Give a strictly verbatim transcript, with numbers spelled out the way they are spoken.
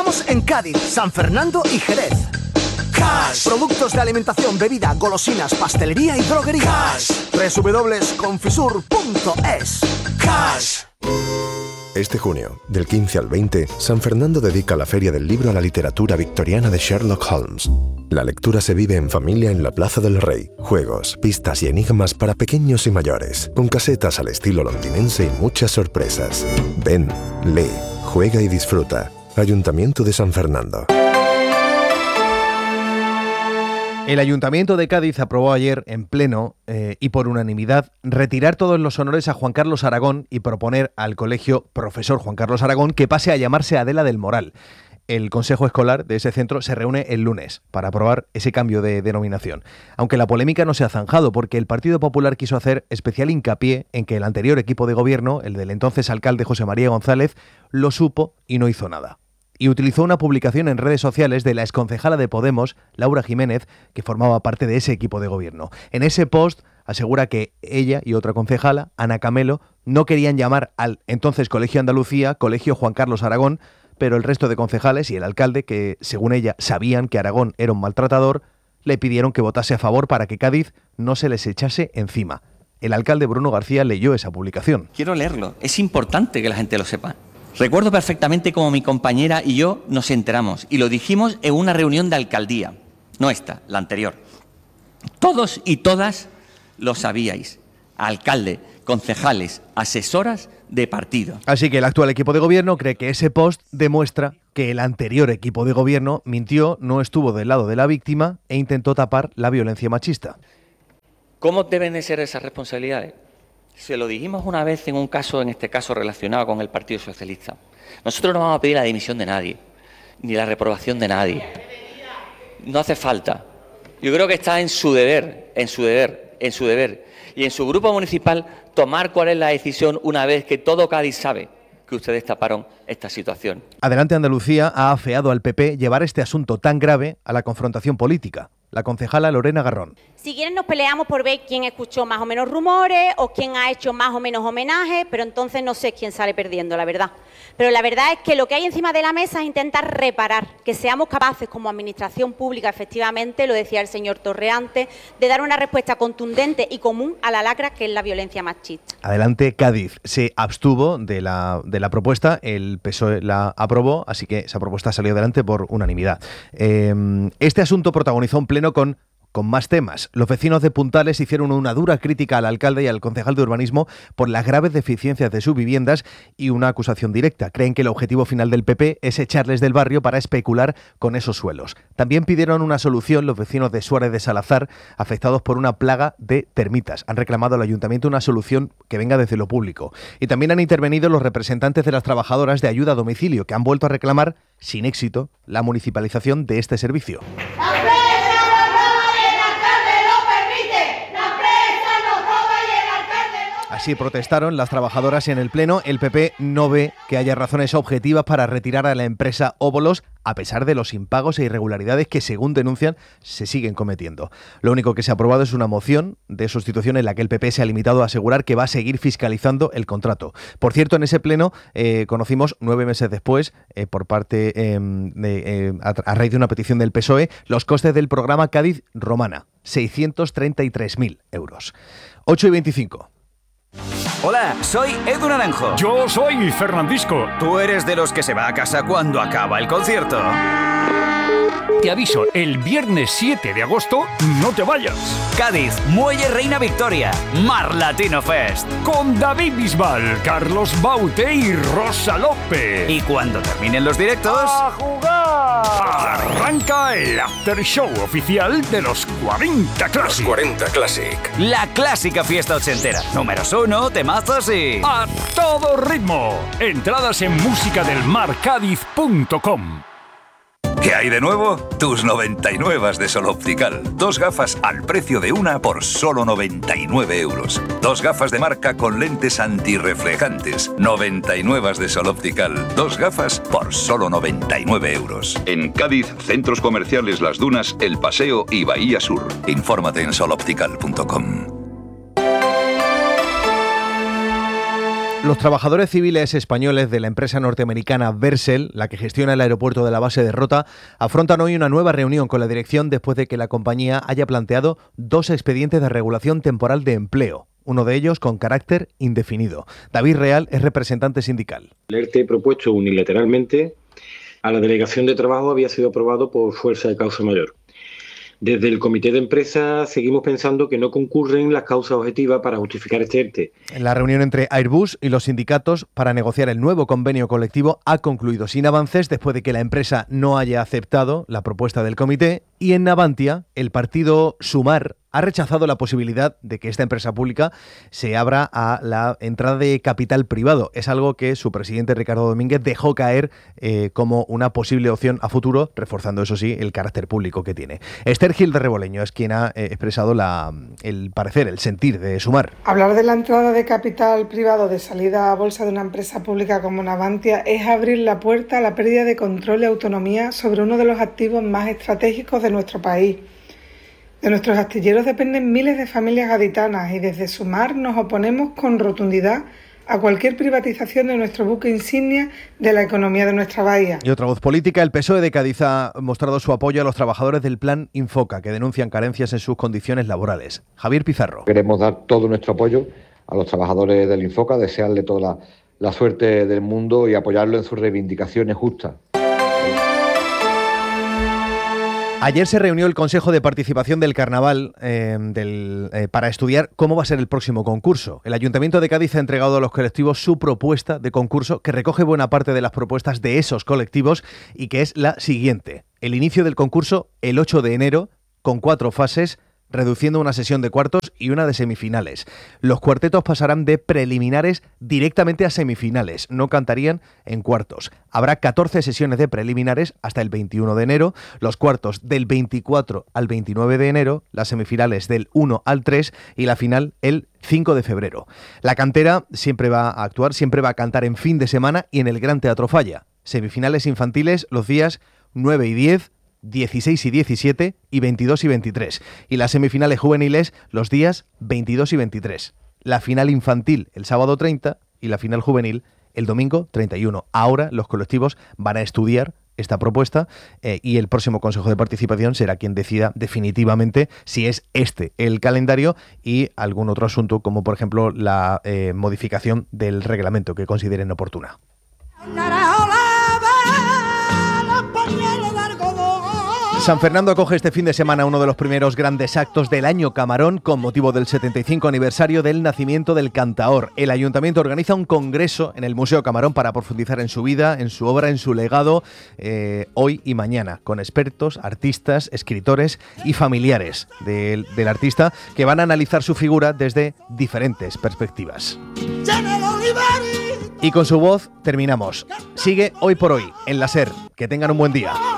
Estamos en Cádiz, San Fernando y Jerez. Cash. Productos de alimentación, bebida, golosinas, pastelería y droguería. Cash. doble u doble u doble u punto confisur punto es. Cash. Este junio, del quince al veinte, San Fernando dedica la Feria del Libro a la literatura victoriana de Sherlock Holmes. La lectura se vive en familia en la Plaza del Rey. Juegos, pistas y enigmas para pequeños y mayores, con casetas al estilo londinense y muchas sorpresas. Ven, lee, juega y disfruta. Ayuntamiento de San Fernando. El Ayuntamiento de Cádiz aprobó ayer en pleno eh, y por unanimidad retirar todos los honores a Juan Carlos Aragón y proponer al colegio Profesor Juan Carlos Aragón que pase a llamarse Adela del Moral. El consejo escolar de ese centro se reúne el lunes para aprobar ese cambio de denominación. Aunque la polémica no se ha zanjado porque el Partido Popular quiso hacer especial hincapié en que el anterior equipo de gobierno, el del entonces alcalde José María González, lo supo y no hizo nada. Y utilizó una publicación en redes sociales de la exconcejala de Podemos, Laura Jiménez, que formaba parte de ese equipo de gobierno. En ese post asegura que ella y otra concejala, Ana Camelo, no querían llamar al entonces Colegio Andalucía Colegio Juan Carlos Aragón, pero el resto de concejales y el alcalde, que según ella sabían que Aragón era un maltratador, le pidieron que votase a favor para que Cádiz no se les echase encima. El alcalde Bruno García leyó esa publicación. Quiero leerlo, es importante que la gente lo sepa. Recuerdo perfectamente cómo mi compañera y yo nos enteramos y lo dijimos en una reunión de alcaldía, no esta, la anterior. Todos y todas lo sabíais, alcalde, concejales, asesoras de partido. Así que el actual equipo de gobierno cree que ese post demuestra que el anterior equipo de gobierno mintió, no estuvo del lado de la víctima e intentó tapar la violencia machista. ¿Cómo deben de ser esas responsabilidades? Se lo dijimos una vez en un caso, en este caso relacionado con el Partido Socialista. Nosotros no vamos a pedir la dimisión de nadie, ni la reprobación de nadie. No hace falta. Yo creo que está en su deber, en su deber, en su deber y en su grupo municipal tomar cuál es la decisión una vez que todo Cádiz sabe que ustedes taparon esta situación. Adelante Andalucía ha afeado al P P llevar este asunto tan grave a la confrontación política. La concejala Lorena Garrón. Si quieren nos peleamos por ver quién escuchó más o menos rumores o quién ha hecho más o menos homenajes, pero entonces no sé quién sale perdiendo, la verdad. Pero la verdad es que lo que hay encima de la mesa es intentar reparar, que seamos capaces como administración pública, efectivamente, lo decía el señor Torreante, de dar una respuesta contundente y común a la lacra que es la violencia machista. Adelante Cádiz se abstuvo de la, de la propuesta, el P S O E la aprobó, así que esa propuesta salió adelante por unanimidad. Eh, este asunto protagonizó un pleno con con más temas. Los vecinos de Puntales hicieron una dura crítica al alcalde y al concejal de urbanismo por las graves deficiencias de sus viviendas y una acusación directa. Creen que el objetivo final del P P es echarles del barrio para especular con esos suelos. También pidieron una solución los vecinos de Suárez de Salazar, afectados por una plaga de termitas. Han reclamado al ayuntamiento una solución que venga desde lo público. Y también han intervenido los representantes de las trabajadoras de ayuda a domicilio, que han vuelto a reclamar, sin éxito, la municipalización de este servicio. Así protestaron las trabajadoras en el Pleno. El P P no ve que haya razones objetivas para retirar a la empresa Óbolos, a pesar de los impagos e irregularidades que, según denuncian, se siguen cometiendo. Lo único que se ha aprobado es una moción de sustitución en la que el P P se ha limitado a asegurar que va a seguir fiscalizando el contrato. Por cierto, en ese Pleno eh, conocimos, nueve meses después, eh, por parte eh, de, eh, a, a raíz de una petición del P S O E, los costes del programa Cádiz Romana, seiscientos treinta y tres mil euros. ocho y veinticinco. Hola, soy Edu Naranjo. Yo soy Fernandisco. ¿Tú eres de los que se va a casa cuando acaba el concierto? Te aviso, el viernes siete de agosto no te vayas. Cádiz, Muelle Reina Victoria, Mar Latino Fest. Con David Bisbal, Carlos Baute y Rosa López. Y cuando terminen los directos... ¡a jugar! Arranca el after show oficial de los cuarenta Classic. Los cuarenta Classic. La clásica fiesta ochentera. Números uno, temazos y... ¡a todo ritmo! Entradas en musicadelmarcádiz punto com. ¿Qué hay de nuevo? Tus noventa y nueve de Sol Optical. Dos gafas al precio de una por solo noventa y nueve euros. Dos gafas de marca con lentes antirreflejantes. noventa y nueve de Sol Optical. Dos gafas por solo noventa y nueve euros. En Cádiz, centros comerciales Las Dunas, El Paseo y Bahía Sur. Infórmate en sol optical punto com. Los trabajadores civiles españoles de la empresa norteamericana Vercel, la que gestiona el aeropuerto de la base de Rota, afrontan hoy una nueva reunión con la dirección después de que la compañía haya planteado dos expedientes de regulación temporal de empleo, uno de ellos con carácter indefinido. David Real es representante sindical. El ERTE propuesto unilateralmente a la delegación de trabajo había sido aprobado por fuerza de causa mayor. Desde el comité de empresa seguimos pensando que no concurren las causas objetivas para justificar este ERTE. La reunión entre Airbus y los sindicatos para negociar el nuevo convenio colectivo ha concluido sin avances después de que la empresa no haya aceptado la propuesta del comité, y en Navantia el partido Sumar ha rechazado la posibilidad de que esta empresa pública se abra a la entrada de capital privado. Es algo que su presidente Ricardo Domínguez dejó caer eh, como una posible opción a futuro, reforzando eso sí el carácter público que tiene. Esther Gil de Reboleño es quien ha eh, expresado la, el parecer, el sentir de Sumar. Hablar de la entrada de capital privado de salida a bolsa de una empresa pública como Navantia es abrir la puerta a la pérdida de control y autonomía sobre uno de los activos más estratégicos de nuestro país. De nuestros astilleros dependen miles de familias gaditanas y desde Sumar nos oponemos con rotundidad a cualquier privatización de nuestro buque insignia de la economía de nuestra bahía. Y otra voz política, el P S O E de Cádiz ha mostrado su apoyo a los trabajadores del Plan Infoca, que denuncian carencias en sus condiciones laborales. Javier Pizarro. Queremos dar todo nuestro apoyo a los trabajadores del Infoca, desearle toda la, la suerte del mundo y apoyarlo en sus reivindicaciones justas. Ayer se reunió el Consejo de Participación del Carnaval eh, del, eh, para estudiar cómo va a ser el próximo concurso. El Ayuntamiento de Cádiz ha entregado a los colectivos su propuesta de concurso, que recoge buena parte de las propuestas de esos colectivos y que es la siguiente. El inicio del concurso el ocho de enero, con cuatro fases, reduciendo una sesión de cuartos y una de semifinales. Los cuartetos pasarán de preliminares directamente a semifinales, no cantarían en cuartos. Habrá catorce sesiones de preliminares hasta el veintiuno de enero, los cuartos del veinticuatro al veintinueve de enero, las semifinales del uno al tres y la final el cinco de febrero. La cantera siempre va a actuar, siempre va a cantar en fin de semana y en el Gran Teatro Falla. Semifinales infantiles los días nueve y diez, dieciséis y diecisiete y veintidós y veintitrés. Y las semifinales juveniles los días veintidós y veintitrés. La final infantil el sábado treinta y la final juvenil el domingo treinta y uno. Ahora los colectivos van a estudiar esta propuesta eh, y el próximo Consejo de Participación será quien decida definitivamente si es este el calendario y algún otro asunto, como por ejemplo la eh, modificación del reglamento que consideren oportuna. San Fernando acoge este fin de semana uno de los primeros grandes actos del año Camarón con motivo del setenta y cinco aniversario del nacimiento del cantaor. El Ayuntamiento organiza un congreso en el Museo Camarón para profundizar en su vida, en su obra, en su legado, eh, hoy y mañana, con expertos, artistas, escritores y familiares del, del artista que van a analizar su figura desde diferentes perspectivas. Y con su voz terminamos. Sigue Hoy por Hoy en la SER. Que tengan un buen día.